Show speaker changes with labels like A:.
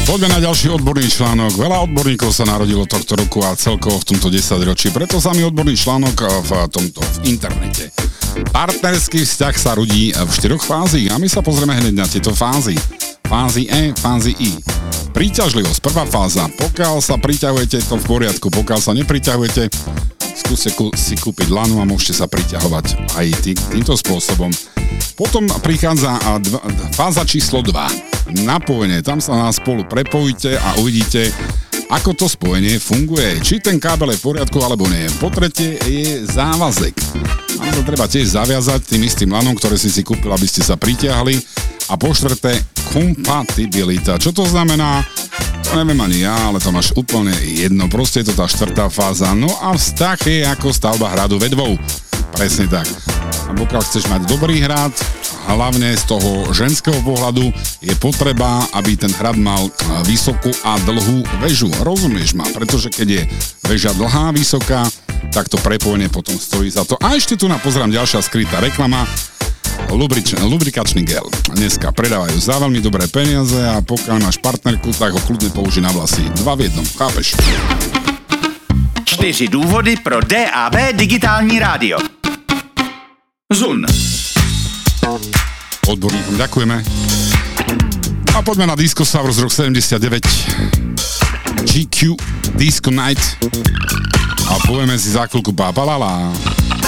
A: Poďme na ďalší odborný článok. Veľa odborníkov sa narodilo tohto roku a celkovo v tomto 10 ročí. Preto sa mi odborný článok v internete. Partnerský vzťah sa rodí v 4 fázach a my sa pozrieme hneď na tieto fázy. Fázy E, fázy I. Príťažlivosť, prvá fáza. Pokiaľ sa priťahujete, to v poriadku. Pokiaľ sa nepriťahujete, skúste si kúpiť lanu a môžete sa priťahovať aj týmto spôsobom. Potom prichádza fáza číslo 2. Napojenie. Tam sa spolu prepojíte a uvidíte, ako to spojenie funguje. Či ten kábel je v poriadku, alebo nie. Po tretie je závazek. Tam sa treba tiež zaviazať tým istým lanom, ktoré si kúpil, aby ste sa pritiahli. A po štvrté, kompatibilita. Čo to znamená? To neviem ani ja, ale to máš úplne jedno. Proste je to tá 4. fáza. No a vzťah je ako stavba hradu vedvou. Presne tak. A pokiaľ chceš mať dobrý hrad, hlavne z toho ženského pohľadu, je potreba, aby ten hrad mal vysokú a dlhú väžu. Rozumieš ma? Pretože keď je väža dlhá, vysoká, tak to prepojenie potom stojí za to. A ešte tu pozerám ďalšia skrytá reklama. Lubrikačný gel. Dneska predávajú za veľmi dobré peniaze a pokiaľ máš partnerku, tak ho kľudne použij na vlasy. 2 v 1, chápeš?
B: 4 důvody pro DAB digitální rádio. Zun.
A: Odborníkom ďakujeme. A poďme na Disco Sour z rok 79. GQ Disco Night. A povieme si za chvíľku Papalala.